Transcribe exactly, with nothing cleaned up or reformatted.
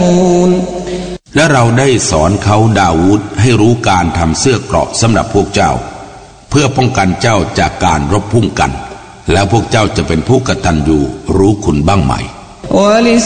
และเราได้สอนเขาดาวูดให้รู้การทำเสื้อเกราะสำหรับพวกเจ้าเพื่อป้องกันเจ้าจากการรบพุ่งกันแล้วพวกเจ้าจะเป็นผู้กตัญญูรู้คุณบ้างไหม